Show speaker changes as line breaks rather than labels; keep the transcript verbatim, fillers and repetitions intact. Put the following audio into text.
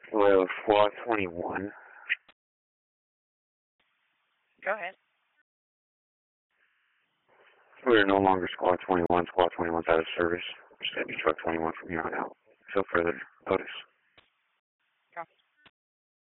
Well, Squad twenty-one.
Go ahead.
We are no longer Squad twenty-one. Squad twenty-one's out of service. Just going to be Truck twenty-one from here on out. So further notice.